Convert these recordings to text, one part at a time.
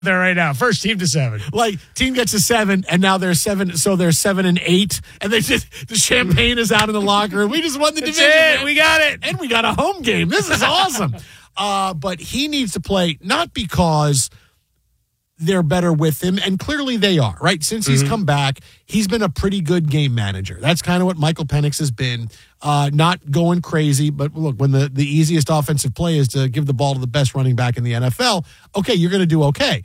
there right now. First team to 7. Like, team gets to 7, and now they're 7, so they're 7-8, and they just, the champagne is out in the locker room. We just won the division. It. We got it. And we got a home game. This is awesome. But he needs to play, not because they're better with him, and clearly they are, right? Since he's come back, he's been a pretty good game manager. That's kind of what Michael Penix has been. Not going crazy, but look, when the easiest offensive play is to give the ball to the best running back in the NFL, okay, you're going to do okay.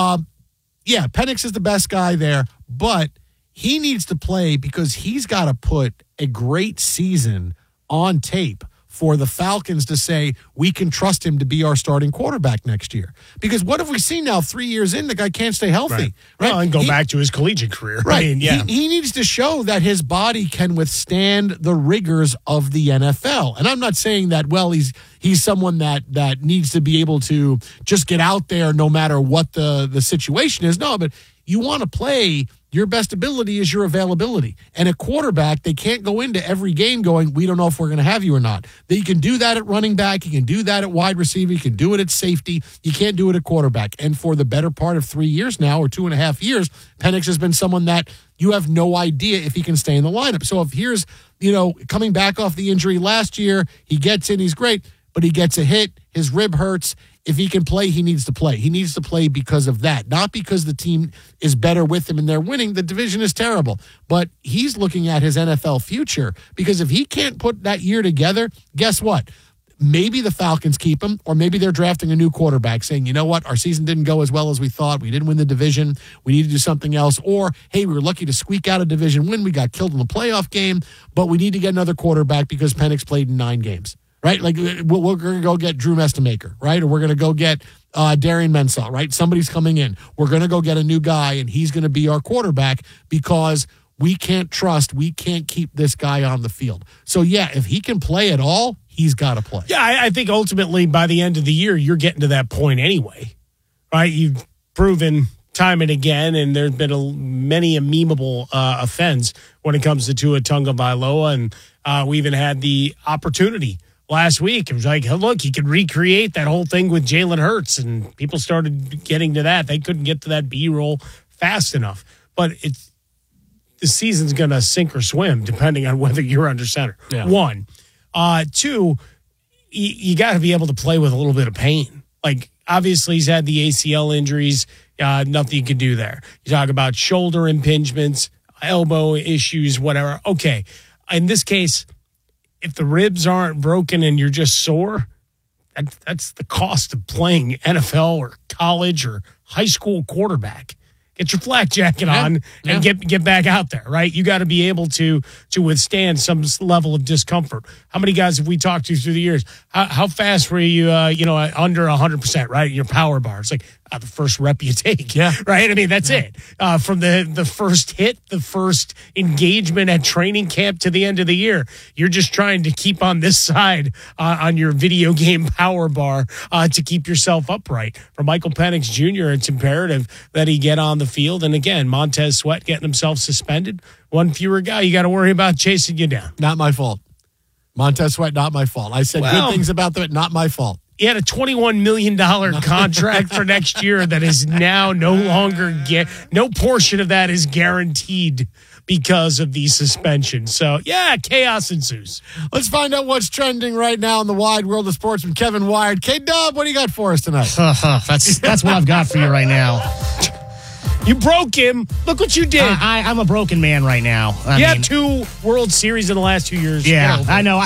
Yeah, Penix is the best guy there, but he needs to play because he's got to put a great season on tape for the Falcons to say, we can trust him to be our starting quarterback next year. Because what have we seen now 3 years in? The guy can't stay healthy. Right? Well, and go back to his collegiate career. Right. I mean, yeah. He needs to show that his body can withstand the rigors of the NFL. And I'm not saying that, well, he's someone that needs to be able to just get out there no matter what the situation is. No, but you want to play. Your best ability is your availability. And a quarterback, they can't go into every game going, we don't know if we're going to have you or not. You can do that at running back. You can do that at wide receiver. You can do it at safety. You can't do it at quarterback. And for the better part of 3 years now, or 2.5 years, Penix has been someone that you have no idea if he can stay in the lineup. So if here's, coming back off the injury last year, he gets in, he's great, but he gets a hit, his rib hurts. If he can play, he needs to play. He needs to play because of that, not because the team is better with him and they're winning. The division is terrible. But he's looking at his NFL future because if he can't put that year together, guess what? Maybe the Falcons keep him, or maybe they're drafting a new quarterback saying, you know what, our season didn't go as well as we thought. We didn't win the division. We need to do something else. Or, hey, we were lucky to squeak out a division win. We got killed in the playoff game, but we need to get another quarterback because Penix played in 9 games. Right? Like, we're going to go get Drew Mestemaker, right? Or we're going to go get Darian Mensah, right? Somebody's coming in. We're going to go get a new guy, and he's going to be our quarterback because we can't keep this guy on the field. So, yeah, if he can play at all, he's got to play. Yeah, I think ultimately by the end of the year, you're getting to that point anyway, right? You've proven time and again, and there's been many memeable offense when it comes to Tua Tagovailoa, and we even had the opportunity last week. It was like, look, he could recreate that whole thing with Jalen Hurts, and people started getting to that. They couldn't get to that B-roll fast enough. But the season's going to sink or swim depending on whether you're under center. Yeah. 1. 2, you got to be able to play with a little bit of pain. Like, obviously, he's had the ACL injuries. Nothing you can do there. You talk about shoulder impingements, elbow issues, whatever. Okay. In this case, if the ribs aren't broken and you're just sore, that's the cost of playing NFL or college or high school quarterback. Get your flak jacket on and get back out there, right? You got to be able to withstand some level of discomfort. How many guys have we talked to through the years? How fast were you, under 100%, right? Your power bar. It's like the first rep you take, right? I mean, that's it. From the first hit, the first engagement at training camp to the end of the year, you're just trying to keep on this side on your video game power bar to keep yourself upright. For Michael Penix Jr., it's imperative that he get on the field. And again, Montez Sweat getting himself suspended. One fewer guy you got to worry about chasing you down. Not my fault. Montez Sweat, not my fault. I said good things about them, not my fault. He had a $21 million contract for next year that is now no longer no portion of that is guaranteed because of the suspension. So, chaos ensues. Let's find out what's trending right now in the wide world of sports with Kevin Wired. K-Dub, what do you got for us tonight? That's what I've got for you right now. You broke him. Look what you did. I'm a broken man right now. You had 2 World Series in the last 2 years. Yeah, I know.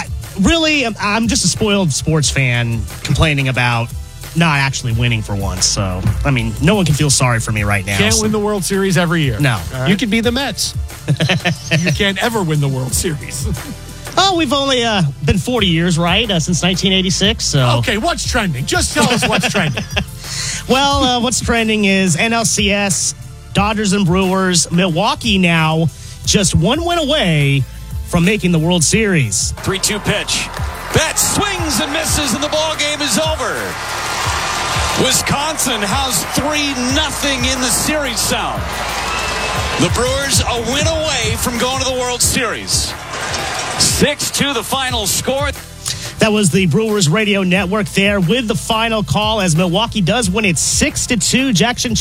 I'm just a spoiled sports fan complaining about not actually winning for once. So, I mean, no one can feel sorry for me right now. Can't win the World Series every year. No. Right? You could be the Mets. You can't ever win the World Series. Oh, we've only been 40 years, right, since 1986. So. Okay, what's trending? Just tell us what's trending. Well, what's trending is NLCS, Dodgers and Brewers. Milwaukee now just 1 win away from making the World Series. 3-2 pitch. Betts swings and misses, and the ball game is over. Wisconsin has 3-0 in the series sound. The Brewers a win away from going to the World Series. 6-2 the final score. That was the Brewers Radio Network there with the final call as Milwaukee does win it 6-2. Jackson